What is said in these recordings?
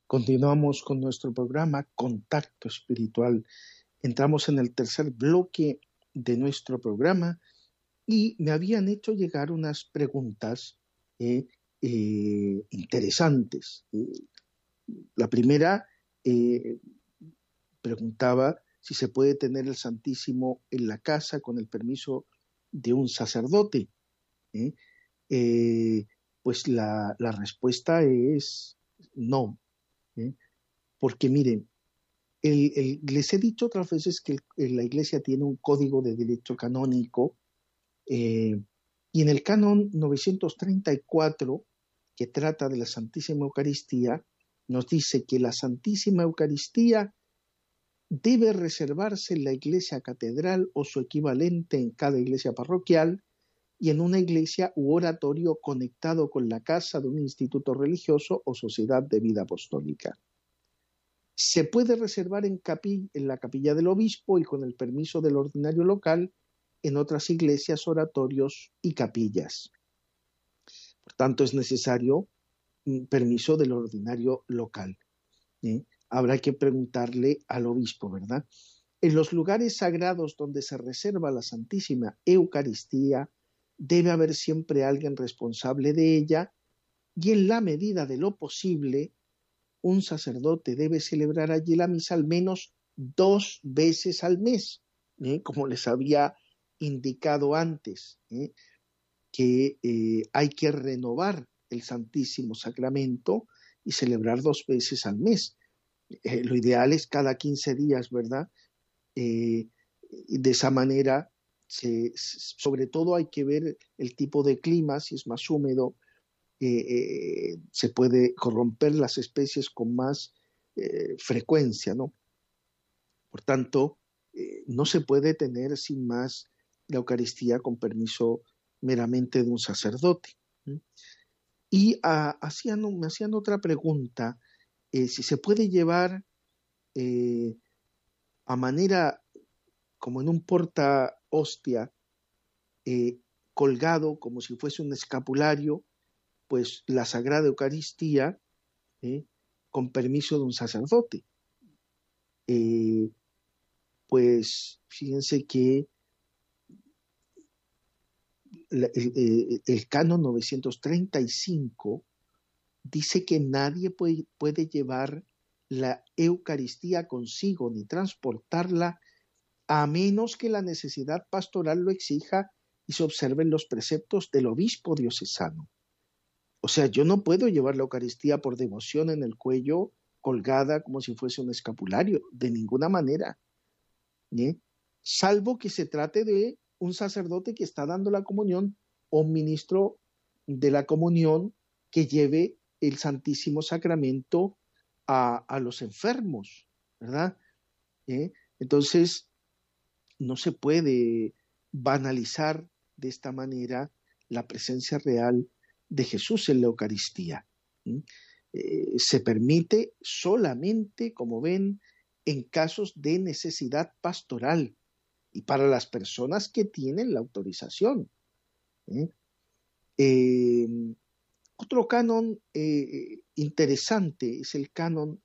Continuamos con nuestro programa Contacto Espiritual. Entramos en el tercer bloque de nuestro programa y me habían hecho llegar unas preguntas interesantes. La primera preguntaba si se puede tener el Santísimo en la casa con el permiso de un sacerdote. Pues la respuesta es no. Porque miren, les he dicho otras veces que la Iglesia tiene un código de derecho canónico y en el canon 934, que trata de la Santísima Eucaristía, nos dice que la Santísima Eucaristía debe reservarse en la iglesia catedral o su equivalente en cada iglesia parroquial y en una iglesia u oratorio conectado con la casa de un instituto religioso o sociedad de vida apostólica. Se puede reservar en la capilla del obispo y con el permiso del ordinario local en otras iglesias, oratorios y capillas. Por tanto, es necesario un permiso del ordinario local. Habrá que preguntarle al obispo, ¿verdad? En los lugares sagrados donde se reserva la Santísima Eucaristía, debe haber siempre alguien responsable de ella y en la medida de lo posible, un sacerdote debe celebrar allí la misa al menos 2 veces al mes, como les había indicado antes, que hay que renovar el Santísimo Sacramento y celebrar 2 veces al mes. Lo ideal es cada 15 días, ¿verdad? De esa manera, sobre todo hay que ver el tipo de clima, si es más húmedo, se puede corromper las especies con más frecuencia, ¿no? Por tanto, no se puede tener sin más la Eucaristía con permiso meramente de un sacerdote. Y me hacían otra pregunta, si se puede llevar a manera como en un porta hostia, colgado como si fuese un escapulario, pues la Sagrada Eucaristía, con permiso de un sacerdote. Pues fíjense que el canon 935 dice que nadie puede llevar la Eucaristía consigo ni transportarla a menos que la necesidad pastoral lo exija y se observen los preceptos del obispo diocesano. O sea, yo no puedo llevar la Eucaristía por devoción en el cuello colgada como si fuese un escapulario, de ninguna manera, salvo que se trate de un sacerdote que está dando la comunión o un ministro de la comunión que lleve el Santísimo Sacramento a los enfermos, ¿verdad? Entonces, no se puede banalizar de esta manera la presencia real de Jesús en la Eucaristía. Se permite solamente, como ven, en casos de necesidad pastoral y para las personas que tienen la autorización. Otro canon interesante es el canon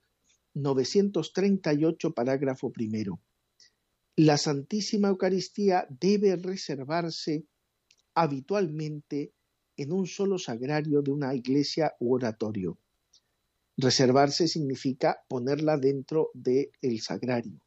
938, parágrafo primero. La Santísima Eucaristía debe reservarse habitualmente en un solo sagrario de una iglesia u oratorio. Reservarse significa ponerla dentro del sagrario.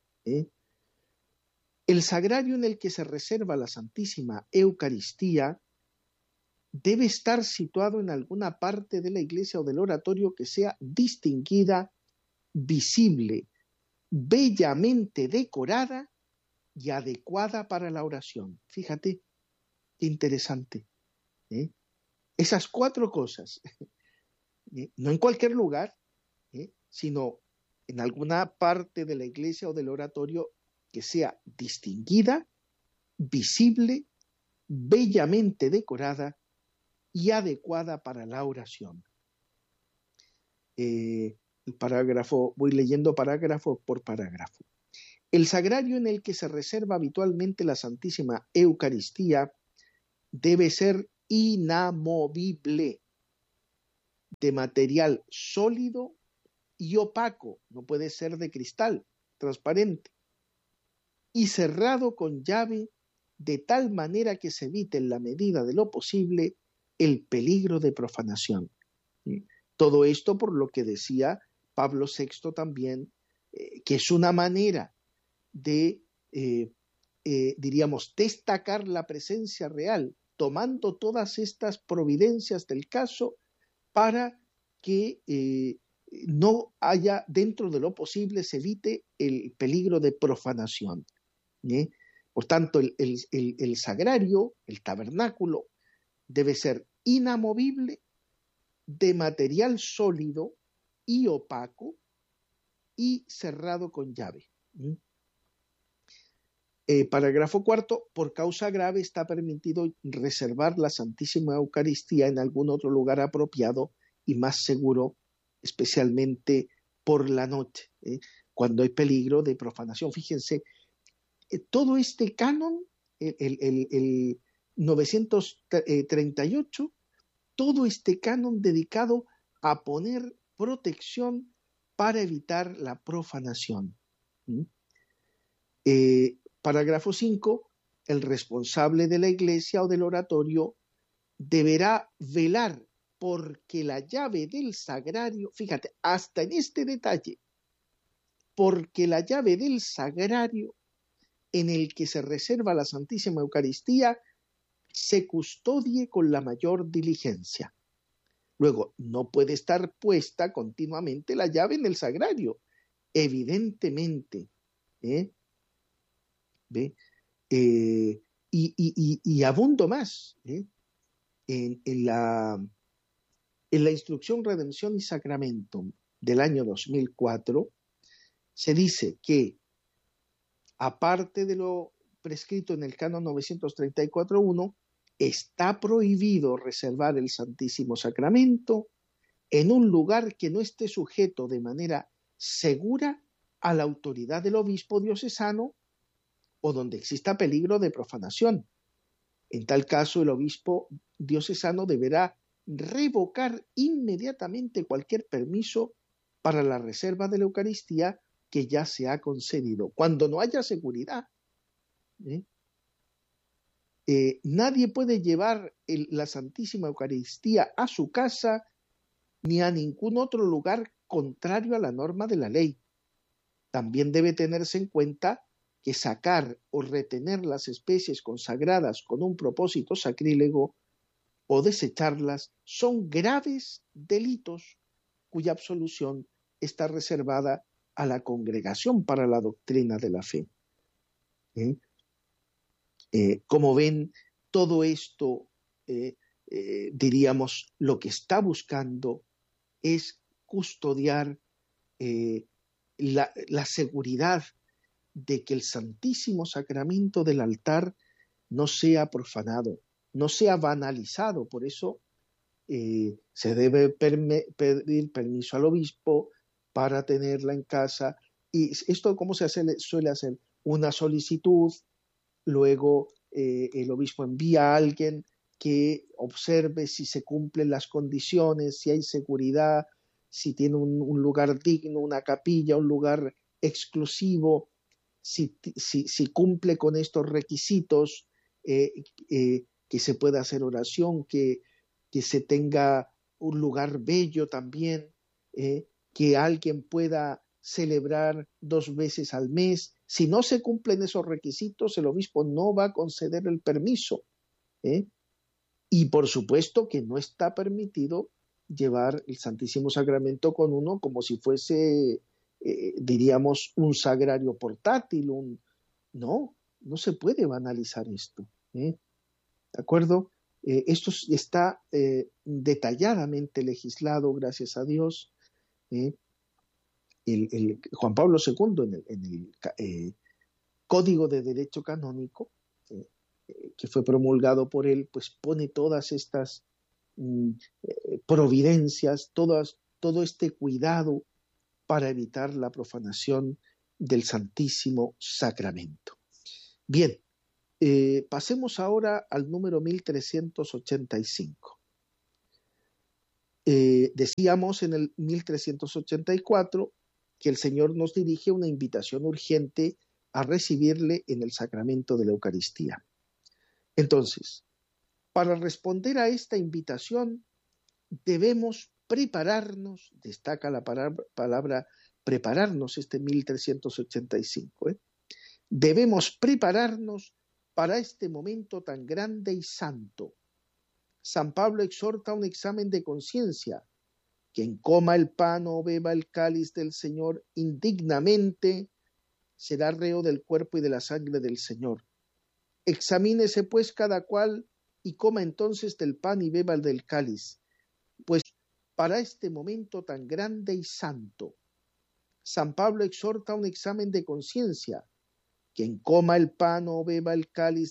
El sagrario en el que se reserva la Santísima Eucaristía debe estar situado en alguna parte de la iglesia o del oratorio que sea distinguida, visible, bellamente decorada y adecuada para la oración. Fíjate, qué interesante. Esas 4 cosas, no en cualquier lugar, sino en alguna parte de la iglesia o del oratorio que sea distinguida, visible, bellamente decorada y adecuada para la oración. El parágrafo, voy leyendo parágrafo por parágrafo. El sagrario en el que se reserva habitualmente la Santísima Eucaristía debe ser inamovible, de material sólido y opaco, no puede ser de cristal, transparente, y cerrado con llave de tal manera que se evite en la medida de lo posible el peligro de profanación. Todo esto por lo que decía Pablo VI también, que es una manera de, diríamos, destacar la presencia real, tomando todas estas providencias del caso para que no haya, dentro de lo posible, se evite el peligro de profanación. Por tanto, el sagrario, el tabernáculo, debe ser inamovible, de material sólido y opaco y cerrado con llave. Parágrafo cuarto, por causa grave está permitido reservar la Santísima Eucaristía en algún otro lugar apropiado y más seguro, especialmente por la noche, cuando hay peligro de profanación. Fíjense, todo este canon, el 938, todo este canon dedicado a poner protección para evitar la profanación. Parágrafo 5. El responsable de la iglesia o del oratorio deberá velar porque la llave del sagrario, fíjate, hasta en este detalle, porque la llave del sagrario en el que se reserva la Santísima Eucaristía se custodie con la mayor diligencia. Luego, no puede estar puesta continuamente la llave en el sagrario, evidentemente. ¿Ve? Y abundo más. En la Instrucción Redención y Sacramento del año 2004, se dice que, aparte de lo prescrito en el canon 934.1, está prohibido reservar el Santísimo Sacramento en un lugar que no esté sujeto de manera segura a la autoridad del obispo diocesano o donde exista peligro de profanación. En tal caso, el obispo diocesano deberá revocar inmediatamente cualquier permiso para la reserva de la Eucaristía que ya se ha concedido, cuando no haya seguridad. Nadie puede llevar la Santísima Eucaristía a su casa ni a ningún otro lugar contrario a la norma de la ley. También debe tenerse en cuenta que sacar o retener las especies consagradas con un propósito sacrílego o desecharlas son graves delitos cuya absolución está reservada a la Congregación para la Doctrina de la Fe. Como ven, todo esto, diríamos, lo que está buscando es custodiar la seguridad de que el Santísimo Sacramento del altar no sea profanado, no sea banalizado. Por eso se debe pedir permiso al obispo para tenerla en casa. ¿Y esto cómo se suele hacer? Una solicitud, luego el obispo envía a alguien que observe si se cumplen las condiciones, si hay seguridad, si tiene un lugar digno, una capilla, un lugar exclusivo, si cumple con estos requisitos, que se pueda hacer oración, que se tenga un lugar bello también, que alguien pueda celebrar 2 veces al mes. Si no se cumplen esos requisitos, el obispo no va a conceder el permiso. Y por supuesto que no está permitido llevar el Santísimo Sacramento con uno como si fuese, diríamos, un sagrario portátil. No se puede banalizar esto. ¿De acuerdo? Esto está detalladamente legislado, gracias a Dios. Juan Pablo II en el Código de Derecho Canónico, que fue promulgado por él, pues pone todas estas providencias, todo este cuidado para evitar la profanación del Santísimo Sacramento. Bien, pasemos ahora al número 1385. Decíamos en el 1384 que el Señor nos dirige una invitación urgente a recibirle en el sacramento de la Eucaristía. Entonces, para responder a esta invitación, debemos prepararnos, destaca la palabra prepararnos, 1385, debemos prepararnos para este momento tan grande y santo. San Pablo exhorta a un examen de conciencia. Quien coma el pan o beba el cáliz del Señor indignamente será reo del cuerpo y de la sangre del Señor. Examínese pues cada cual y coma entonces del pan y beba del cáliz, pues para este momento tan grande y santo, San Pablo exhorta a un examen de conciencia. Quien coma el pan o beba el cáliz